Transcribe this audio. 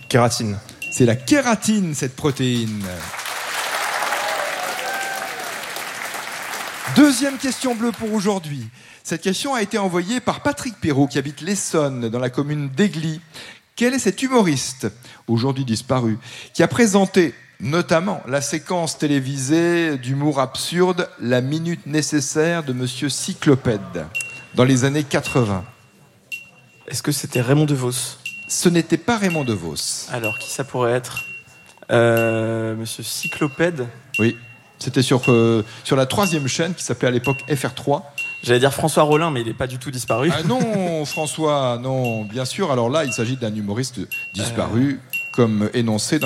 Kératine. C'est la kératine, cette protéine. Deuxième question bleue pour aujourd'hui. Cette question a été envoyée par Patrick Perrault, qui habite l'Essonne, dans la commune d'Aigly. Quel est cet humoriste, aujourd'hui disparu, qui a présenté notamment la séquence télévisée d'humour absurde « La minute nécessaire de Monsieur Cyclopède » dans les années 80? Est-ce que c'était Raymond DeVos? Ce n'était pas Raymond DeVos. Alors, qui ça pourrait être? Monsieur Cyclopède? Oui, c'était sur la 3e chaîne qui s'appelait à l'époque FR3. J'allais dire François Rollin, mais il n'est pas du tout disparu. Ah non, François, non, bien sûr. Alors là, il s'agit d'un humoriste disparu, comme énoncé dans